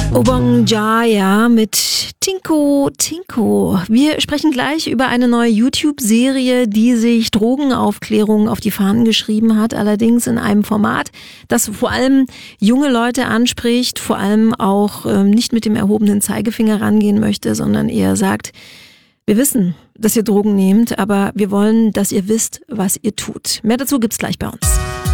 Obong Jaya mit Tinko Tinko. Wir sprechen gleich über eine neue YouTube-Serie, die sich Drogenaufklärung auf die Fahnen geschrieben hat, allerdings in einem Format, das vor allem junge Leute anspricht, vor allem auch nicht mit dem erhobenen Zeigefinger rangehen möchte, sondern eher sagt, wir wissen, dass ihr Drogen nehmt, aber wir wollen, dass ihr wisst, was ihr tut. Mehr dazu gibt's gleich bei uns.